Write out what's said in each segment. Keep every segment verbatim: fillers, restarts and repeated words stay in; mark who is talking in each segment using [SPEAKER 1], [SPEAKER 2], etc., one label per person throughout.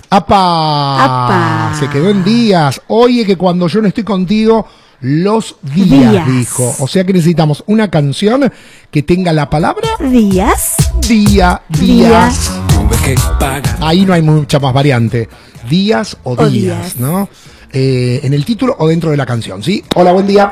[SPEAKER 1] ¡Apa!
[SPEAKER 2] ¡Apa!
[SPEAKER 1] Se quedó en días. Oye, que cuando yo no estoy contigo, los días,
[SPEAKER 2] Días.
[SPEAKER 1] dijo. O sea que necesitamos una canción que tenga la palabra
[SPEAKER 2] Días.
[SPEAKER 1] día, días.
[SPEAKER 2] Días.
[SPEAKER 1] Ahí no hay mucha más variante. Días o,
[SPEAKER 2] O
[SPEAKER 1] días,
[SPEAKER 2] días.
[SPEAKER 1] ¿no? Eh, en el título o dentro de la canción, ¿sí? Hola, buen día.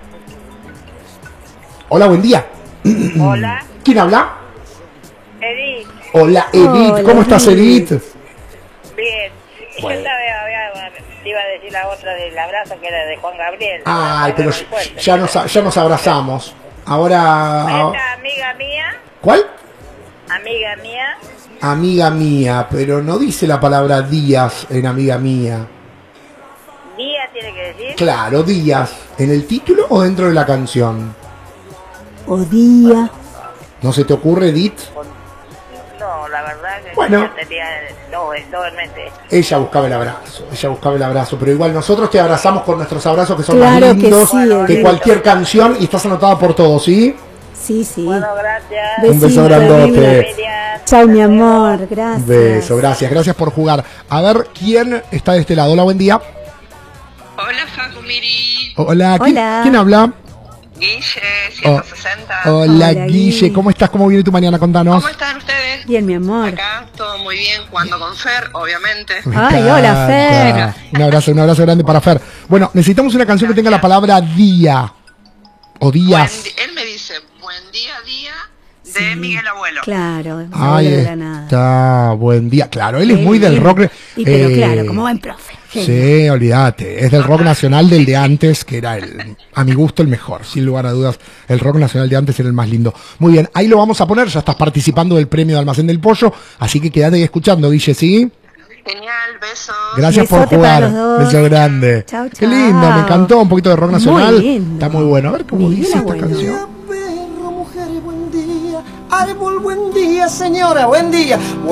[SPEAKER 1] Hola, buen día.
[SPEAKER 3] Hola,
[SPEAKER 1] ¿Quién habla?
[SPEAKER 3] Edith.
[SPEAKER 1] Hola, Edith.
[SPEAKER 2] Hola,
[SPEAKER 1] ¿Cómo estás,
[SPEAKER 2] Edith.
[SPEAKER 1] Edith?
[SPEAKER 3] Bien.
[SPEAKER 1] Bueno.
[SPEAKER 3] Yo estaba, había- te iba a decir la otra del abrazo que era de Juan Gabriel.
[SPEAKER 1] Ay,
[SPEAKER 3] Juan
[SPEAKER 1] pero
[SPEAKER 3] Gabriel Fuentes.
[SPEAKER 1] ya nos, ya nos abrazamos. Ahora...
[SPEAKER 3] Esta amiga mía,
[SPEAKER 1] ¿Cuál?
[SPEAKER 3] amiga mía,
[SPEAKER 1] Amiga mía, pero no dice la palabra días en amiga mía.
[SPEAKER 3] día tiene que decir.
[SPEAKER 1] Claro, días. ¿En el título o dentro de la canción?
[SPEAKER 2] O día.
[SPEAKER 1] ¿No se te ocurre, Edith?
[SPEAKER 3] No, la verdad que
[SPEAKER 1] Bueno.
[SPEAKER 3] yo tenía no, no en mente.
[SPEAKER 1] Ella buscaba el abrazo, ella buscaba el abrazo, pero igual nosotros te abrazamos con nuestros abrazos que son
[SPEAKER 2] Claro
[SPEAKER 1] más
[SPEAKER 2] que
[SPEAKER 1] lindos
[SPEAKER 2] sí,
[SPEAKER 1] que
[SPEAKER 2] Edith.
[SPEAKER 1] cualquier canción y estás anotada por todos, ¿sí?
[SPEAKER 2] Sí, sí.
[SPEAKER 3] Bueno, gracias.
[SPEAKER 1] Un beso
[SPEAKER 2] Besito,
[SPEAKER 1] grandote.
[SPEAKER 2] Edith. Chao, mi amor. Gracias.
[SPEAKER 1] Beso, gracias, gracias por jugar. A ver, ¿quién está de este lado? Hola, buen día.
[SPEAKER 4] Hola, Facu Miri.
[SPEAKER 1] Hola, ¿quién,
[SPEAKER 2] Hola.
[SPEAKER 1] ¿quién habla?
[SPEAKER 4] Guille, ciento sesenta.
[SPEAKER 1] Hola,
[SPEAKER 2] Hola,
[SPEAKER 1] Guille,
[SPEAKER 2] Guille.
[SPEAKER 1] ¿cómo estás? ¿Cómo viene tu mañana? Contanos.
[SPEAKER 4] ¿Cómo están ustedes?
[SPEAKER 2] Bien, mi amor.
[SPEAKER 4] Acá, todo muy bien, jugando con Fer, obviamente.
[SPEAKER 1] Me
[SPEAKER 2] Ay, hola,
[SPEAKER 1] encanta. Un abrazo, un abrazo grande para Fer. Bueno, necesitamos una canción que tenga la palabra día o
[SPEAKER 4] Buen
[SPEAKER 1] días.
[SPEAKER 4] di- él me dice, buen día, día, de Miguel Abuelo.
[SPEAKER 2] Claro.
[SPEAKER 1] Ahí
[SPEAKER 2] Abuelo de Granada.
[SPEAKER 1] está, buen día. Claro, él es
[SPEAKER 2] Qué
[SPEAKER 1] muy del
[SPEAKER 2] lindo.
[SPEAKER 1] rock.
[SPEAKER 2] Y pero
[SPEAKER 1] eh,
[SPEAKER 2] claro, como buen profe. Genio.
[SPEAKER 1] Sí, olvídate. Es del rock nacional del de antes, que era el, a mi gusto el mejor, sin lugar a dudas. El rock nacional de antes era el más lindo. Muy bien, ahí lo vamos a poner. Ya estás participando del premio de Almacén del Pollo, así que quédate ahí escuchando, Guille, ¿sí?
[SPEAKER 4] Genial, besos.
[SPEAKER 1] Gracias por
[SPEAKER 2] Besote
[SPEAKER 1] jugar.
[SPEAKER 2] para los dos.
[SPEAKER 1] Beso grande.
[SPEAKER 2] Chau,
[SPEAKER 1] Qué
[SPEAKER 2] chau.
[SPEAKER 1] lindo, me encantó. Un poquito de rock
[SPEAKER 2] Muy
[SPEAKER 1] nacional.
[SPEAKER 2] lindo.
[SPEAKER 1] Está muy bueno. A ver cómo
[SPEAKER 2] Miguel
[SPEAKER 1] dice esta
[SPEAKER 2] Abuelo.
[SPEAKER 1] canción.
[SPEAKER 5] Perro, mujer, buen día. Árbol, buen día, señora, buen día.